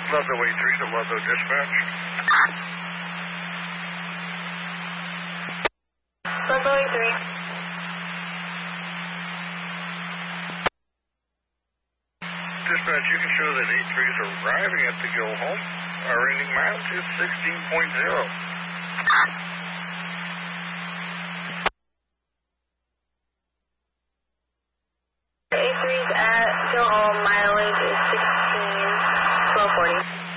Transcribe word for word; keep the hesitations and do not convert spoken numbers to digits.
Ludlow eight three to Ludlow Dispatch. Ludlow eight three. Dispatch, you can show that eight three is arriving at the go home. Our ending miles is sixteen point zero. eight three's at go home, mileage is sixteen, twelve forty.